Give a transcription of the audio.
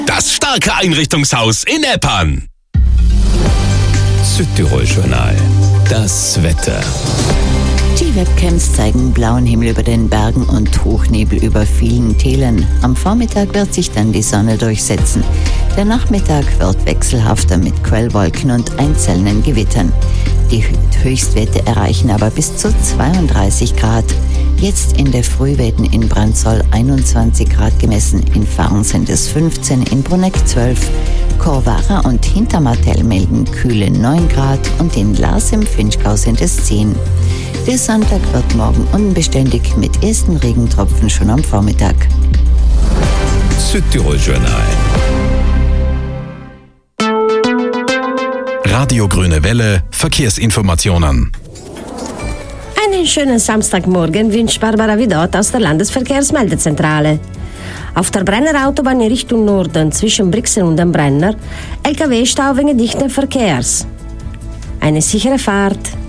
Das starke Einrichtungshaus in Eppan. Südtirol-Journal. Das Wetter. Die Webcams zeigen blauen Himmel über den Bergen und Hochnebel über vielen Tälern. Am Vormittag wird sich dann die Sonne durchsetzen. Der Nachmittag wird wechselhafter mit Quellwolken und einzelnen Gewittern. Die Höchstwerte erreichen aber bis zu 32 Grad. Jetzt in der Früh werden in Brandsoll 21 Grad gemessen, in Farn sind es 15, in Bruneck 12. Korvara und Hintermartell melden kühle 9 Grad und in Lars im Finchgau sind es 10. Der Sonntag wird morgen unbeständig mit ersten Regentropfen schon am Vormittag. Südtirol-Journal. Radio Grüne Welle, Verkehrsinformationen. Einen schönen Samstagmorgen wünscht Barbara Vidot aus der Landesverkehrsmeldezentrale. Auf der Brenner Autobahn in Richtung Norden zwischen Brixen und dem Brenner LKW-Stau wegen dichten Verkehrs. Eine sichere Fahrt.